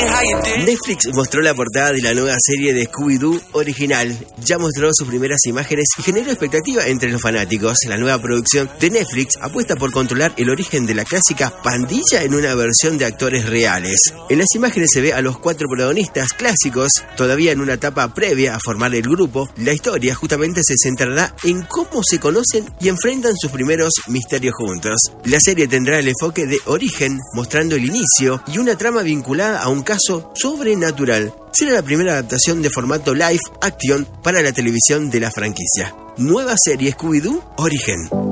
Netflix mostró la portada de la nueva serie de Scooby-Doo original. Ya mostró sus primeras imágenes y generó expectativa entre los fanáticos. La nueva producción de Netflix apuesta por controlar el origen de la clásica pandilla en una versión de actores reales. En las imágenes se ve a los 4 protagonistas clásicos, todavía en una etapa previa a formar el grupo. La historia justamente se centrará en cómo se conocen y enfrentan sus primeros misterios juntos. La serie tendrá el enfoque de origen, mostrando el inicio y una trama vinculada a un caso sobrenatural. Será la primera adaptación de formato live action para la televisión de la franquicia. Nueva serie Scooby-Doo Origen.